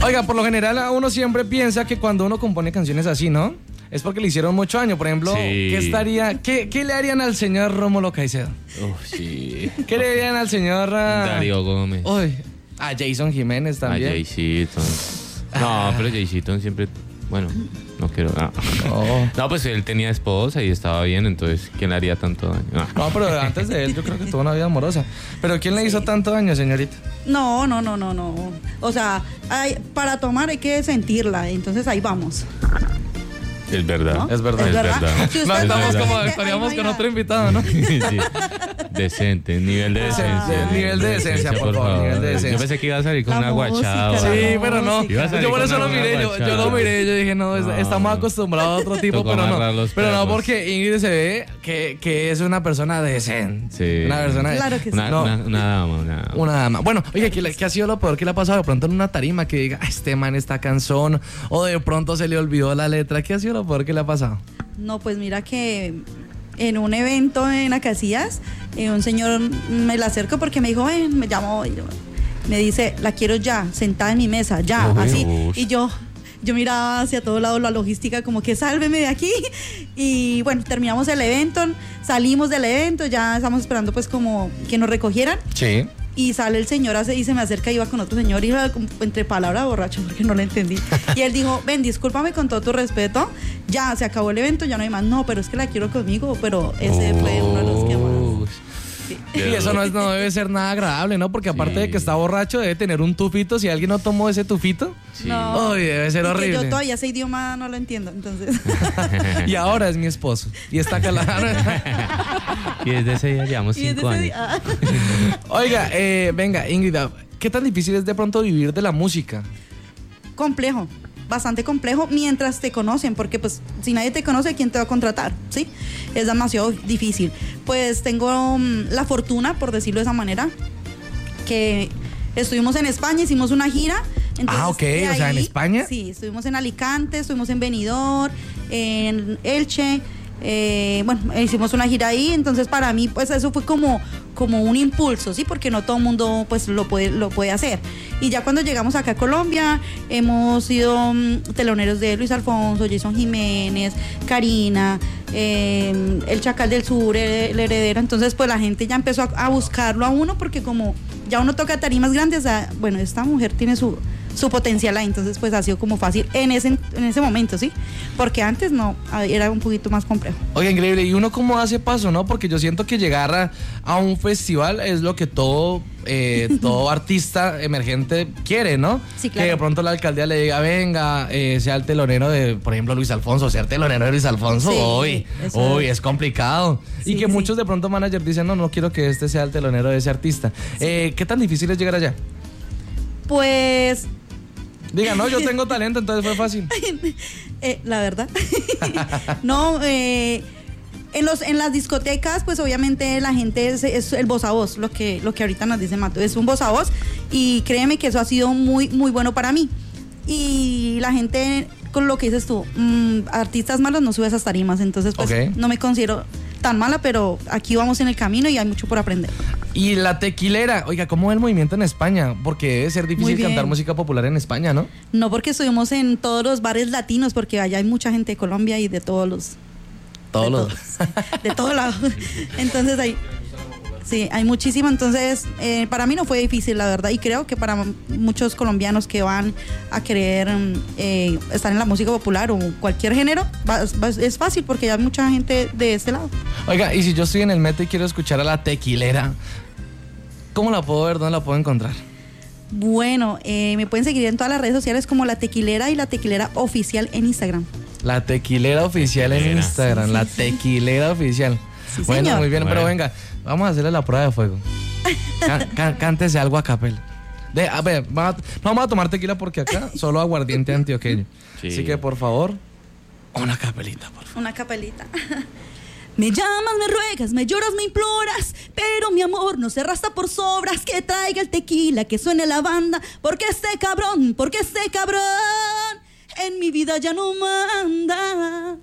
Oiga, por lo general uno siempre piensa que cuando uno compone canciones así, ¿no? Es porque le hicieron mucho daño. Por ejemplo, Sí. ¿qué le harían al señor Rómulo Caicedo? Sí. ¿Qué le harían al señor Darío Gómez. Uy, a Jason Jiménez también? A Jaycito. No, pero Jaycito siempre... Bueno, no quiero... No. Oh. No, pues él tenía esposa y estaba bien, entonces ¿quién le haría tanto daño? No, pero antes de él yo creo que tuvo una vida amorosa. ¿Pero quién le hizo tanto daño, señorita? No. O sea, para tomar hay que sentirla, entonces ahí vamos. Es verdad. ¿No? Es verdad. Es verdad. Si No, usted estamos no como siente, estaríamos ahí con no otro hay invitado, ¿no? Sí. Decente, nivel de decencia. Nivel de decencia, por favor, nivel de decencia. Yo pensé que iba a salir con La una guachada. música, Sí, la pero no. Iba a salir Yo por con eso lo una miré, yo guachada. lo miré, yo dije, no, No. estamos acostumbrados a otro tipo, Tocó pero amarrar no. los Pero no, perros. porque Ingrid se ve que es una persona decente. Sí. Una persona Claro que sí. Una dama. Una dama. Bueno, oye, ¿qué ha sido lo peor que le ha pasado de pronto en una tarima que diga, este man está cansón, o de pronto se le olvidó la letra? ¿Qué ha sido lo peor que le ha pasado? No, pues mira que en un evento en Acacias, un señor me la acercó porque me dijo, ven, me llamó, y me dice, la quiero ya, sentada en mi mesa, ya, Uy, así. ush. Y yo miraba hacia todos lados la logística como que sálveme de aquí. Y bueno, terminamos el evento, salimos del evento, ya estamos esperando pues como que nos recogieran. Sí. Y sale el señor y se me acerca, iba con otro señor y iba como entre palabras borracho porque no lo entendí. Y él dijo, ven, discúlpame con todo tu respeto, ya se acabó el evento, ya no hay más. No, pero es que la quiero conmigo, pero ese fue uno de los que más. Sí. Y eso no debe ser nada agradable, ¿no? Porque aparte de que está borracho, debe tener un tufito. Si alguien no tomó ese tufito, Sí. No. uy, debe ser Y que horrible. yo todavía ese idioma no lo entiendo, entonces. Y ahora es mi esposo. Y está calado. Y desde ese día llevamos Y desde 5 ese años. día- Oiga, venga, Ingrid, ¿qué tan difícil es de pronto vivir de la música? complejo, bastante complejo mientras te conocen, porque pues si nadie te conoce, ¿quién te va a contratar? ¿Sí? Es demasiado difícil. Pues tengo la fortuna, por decirlo de esa manera, que estuvimos en España, hicimos una gira. Entonces, Ok, de o sea, ¿en España? Sí, estuvimos en Alicante, estuvimos en Benidorm, en Elche. Bueno, hicimos una gira ahí, entonces para mí pues eso fue como un impulso, ¿sí? Porque no todo el mundo pues lo puede hacer. Y ya cuando llegamos acá a Colombia, hemos sido teloneros de Luis Alfonso, Jason Jiménez, Karina, el Chacal del Sur, el Heredero. Entonces pues la gente ya empezó a buscarlo a uno, porque como ya uno toca tarimas grandes, bueno, esta mujer tiene su potencial ahí, entonces pues ha sido como fácil en ese momento, ¿sí? Porque antes no, era un poquito más complejo. Oye, increíble, ¿y uno cómo hace paso, no? Porque yo siento que llegar a un festival es lo que todo artista emergente quiere, ¿no? Sí, claro. Que de pronto la alcaldía le diga, venga, sea el telonero de, por ejemplo, Luis Alfonso, ser telonero de Luis Alfonso, Sí, eso es complicado. Sí, y que sí. muchos de pronto managers dicen, no quiero que este sea el telonero de ese artista. ¿Qué tan difícil es llegar allá? Pues Diga, no, yo tengo talento, entonces fue fácil. la verdad. No, en las discotecas, pues obviamente la gente es el voz a voz, lo que ahorita nos dice Mato, es un voz a voz, y créeme que eso ha sido muy, muy bueno para mí. Y la gente, con lo que dices tú, artistas malos no sube esas tarimas, entonces pues Ok. no me considero tan mala, pero aquí vamos en el camino y hay mucho por aprender. Y la tequilera, oiga, ¿cómo es el movimiento en España? Porque debe ser Muy difícil bien. cantar música popular en España, ¿no? No, porque estuvimos en todos los bares latinos, porque allá hay mucha gente de Colombia y de todos los... de todos lados. Entonces hay muchísimo. Entonces para mí no fue difícil, la verdad, y creo que para muchos colombianos que van a querer estar en la música popular o cualquier género, es fácil, porque hay mucha gente de este lado. Oiga, y si yo estoy en el metro y quiero escuchar a la tequilera, ¿cómo la puedo ver? ¿Dónde la puedo encontrar? Bueno, me pueden seguir en todas las redes sociales como La Tequilera y La Tequilera Oficial en Instagram. La tequilera oficial en Tequilera. Instagram, la tequilera oficial. Sí, Bueno, señor. muy bien, pero Bueno. venga, vamos a hacerle la prueba de fuego. Cántese algo a capela. A ver, no vamos a tomar tequila porque acá solo aguardiente antioqueño. Sí. Así que, por favor, una capelita, por favor. Una capelita. Me llamas, me ruegas, me lloras, me imploras, pero mi amor no se arrastra por sobras. Que traiga el tequila, que suene la banda, porque este cabrón en mi vida ya no manda.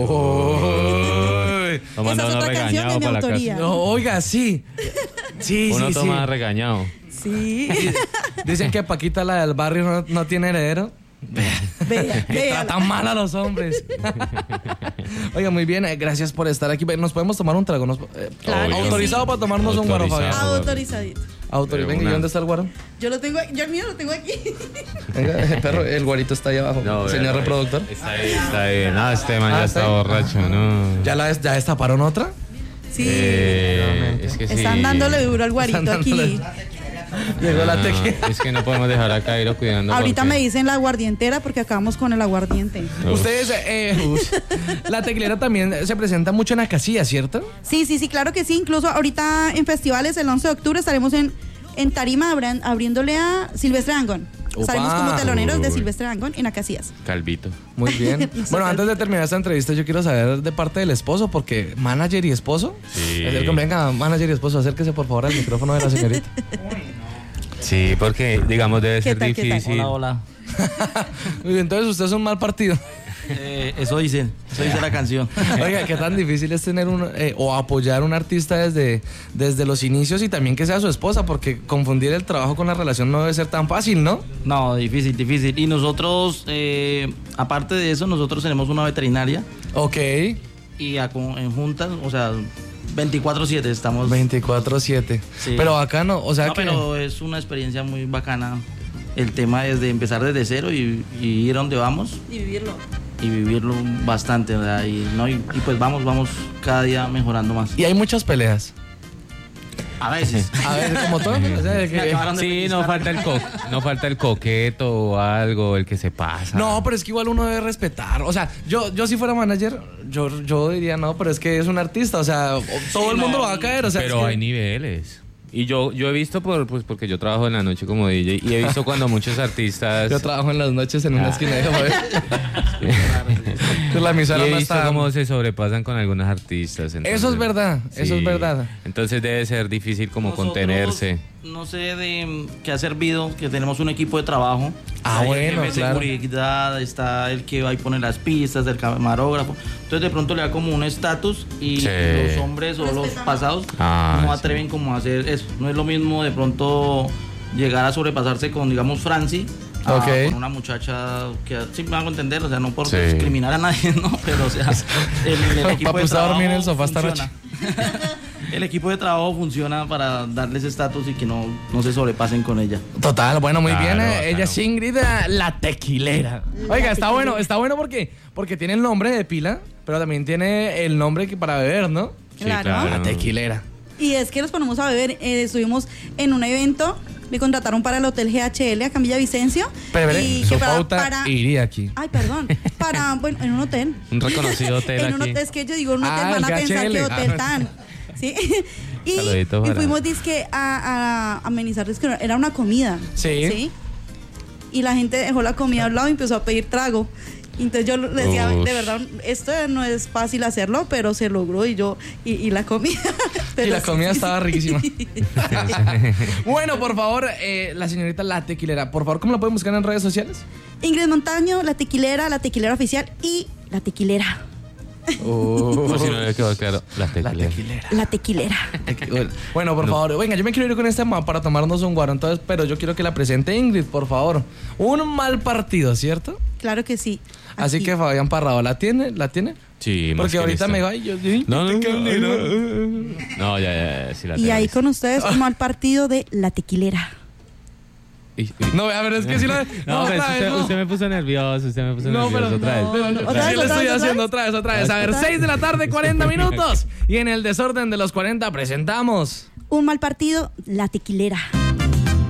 Tomando Esa es uno otra canción regañado de mi para la autoría. casa. No, oiga, sí. Sí, Uno sí, toma sí. regañado. Sí. Dicen que Paquita, la del barrio, no tiene heredero. Que tratan mal a los hombres. Oiga, muy bien, gracias por estar aquí. ¿Nos podemos tomar un trago? Claro, ¿Autorizado para tomarnos un guaro, Fabián? Autorizadito. Venga, ¿y dónde está el guaro? Yo el mío lo tengo aquí. Venga, perro, el guarito está ahí abajo. No, señor reproductor. Está bien. No, este man ya está borracho, ¿no? ¿Ya destaparon otra? Sí. Es que sí. Están dándole duro al guarito aquí. Llegó la tequila. Es que no podemos dejar a Cairo cuidando. Ahorita porque... me dicen la aguardientera porque acabamos con el aguardiente. Ustedes, la tequilera también se presenta mucho en la casilla, ¿cierto? Sí, claro que sí. Incluso ahorita en festivales, el 11 de octubre, estaremos en Tarima abriéndole a Silvestre Dangond. Estaremos como teloneros de Silvestre Dangond en Acacias. Calvito. Muy bien. Bueno, antes de terminar esta entrevista, yo quiero saber de parte del esposo, porque manager y esposo. Sí. Venga, manager y esposo, acérquese por favor al micrófono de la señorita. Sí, porque, digamos, debe ser tal, qué tal? difícil. Hola. Entonces usted es un mal partido. Eso dice la canción. Oiga, qué tan difícil es tener o apoyar a un artista desde los inicios y también que sea su esposa, porque confundir el trabajo con la relación no debe ser tan fácil, ¿no? No, difícil. Y nosotros, aparte de eso, nosotros tenemos una veterinaria. Ok. Y en juntas, o sea, 24/7 estamos. 24/7. Sí. Pero acá no, o sea no, que... pero es una experiencia muy bacana. El tema es de empezar desde cero y ir a donde vamos. Y vivirlo. Y vivirlo bastante, ¿verdad? Y pues vamos cada día mejorando más. Y hay muchas peleas. A veces. A ver, como todo. O sea, Sí, no falta el coqueto o algo, el que se pasa. No, pero es que igual uno debe respetar. O sea, yo si fuera manager, yo diría no, pero es que es un artista. O sea, todo el mundo lo va a caer. O sea, pero hay niveles. Y yo he visto porque yo trabajo en la noche como DJ y he visto cuando muchos artistas... Yo trabajo en las noches en una esquina de joder. La emisora y he no visto está... cómo se sobrepasan con algunos artistas. Entonces, Eso es verdad, eso sí. es verdad. Entonces debe ser difícil como Nosotros, contenerse. No sé de qué ha servido, que tenemos un equipo de trabajo. Ah, Hay bueno, el jefe de claro. seguridad, está el que va y pone las pistas, el camarógrafo. Entonces de pronto le da como un estatus y Sí. los hombres o los pasados Ah, no sí. atreven como a hacer eso. No es lo mismo de pronto llegar a sobrepasarse con, digamos, Franci. Ok. Con una muchacha que sí me hago entender, o sea, no por Sí. discriminar a nadie, no, pero o sea, el equipo Papu de está trabajo dormir en el sofá esta funciona. El equipo de trabajo funciona para darles estatus y que no se sobrepasen con ella. Total, bueno, muy Claro, bien. bacano. Ella es Ingrid, la tequilera. Oiga, está bueno porque tiene el nombre de pila, pero también tiene el nombre para beber, ¿no? Sí, Claro. La tequilera. Y es que nos ponemos a beber. Estuvimos en un evento, me contrataron para el Hotel GHL acá en Villavicencio. Pero y su que pauta iría aquí. Ay, perdón. Bueno, en un hotel. Un reconocido hotel En un aquí. hotel, es que yo digo, un hotel, Ah, van a el pensar GHL. que hotel Ah. tan. ¿Sí? Y Saludito para- fuimos dizque a amenizar, es que era una comida. Sí. Y la gente dejó la comida al lado y empezó a pedir trago. Entonces yo le decía, Ush. de verdad, esto no es fácil hacerlo, pero se logró y la comida. Y la comida sí. estaba riquísima. Bueno, por favor, la señorita La Tequilera, por favor, ¿cómo la pueden buscar en redes sociales? Ingrid Montaño, la tequilera oficial y la tequilera. Por si no le quedó claro. La tequilera. La tequilera. Bueno, por favor, venga, yo me quiero ir con este tema para tomarnos un guaro, entonces, pero yo quiero que la presente Ingrid, por favor. Un mal partido, ¿cierto? Claro que sí. Así Aquí. que Fabián Parrado, ¿la tiene? ¿La tiene? Sí, más Porque que ahorita listo. me va y yo... No, ya, sí la Y tengo ahí lista. con ustedes un mal partido de la tequilera. No, a ver, es que si la... No, otra pues, vez, no. usted me puso nervioso, No, pero otra vez. ¿Otra Sí, vez, lo estoy otra vez? haciendo otra vez. A ver, ¿Otra vez? 6 de la tarde, 40 minutos. Y en el desorden de los 40 presentamos... Un mal partido, la tequilera.